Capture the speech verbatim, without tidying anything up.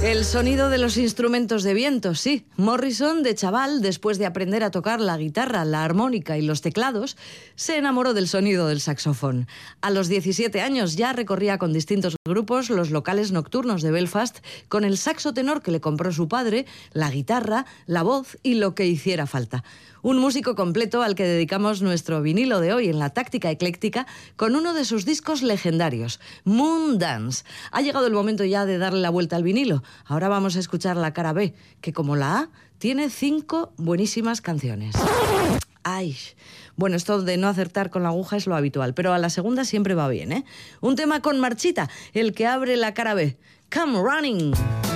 El sonido de los instrumentos de viento, sí. Morrison, de chaval, después de aprender a tocar la guitarra, la armónica y los teclados, se enamoró del sonido del saxofón. A los diecisiete años ya recorría con distintos grupos los locales nocturnos de Belfast con el saxo tenor que le compró su padre, la guitarra, la voz y lo que hiciera falta. Un músico completo al que dedicamos nuestro vinilo de hoy en la táctica ecléctica con uno de sus discos legendarios, Moon Dance. Ha llegado el momento ya de darle la vuelta al vinilo. Ahora vamos a escuchar la cara B, que como la A, tiene cinco buenísimas canciones. Ay, bueno, esto de no acertar con la aguja es lo habitual, pero a la segunda siempre va bien, ¿eh? Un tema con marchita, el que abre la cara B. Come Running.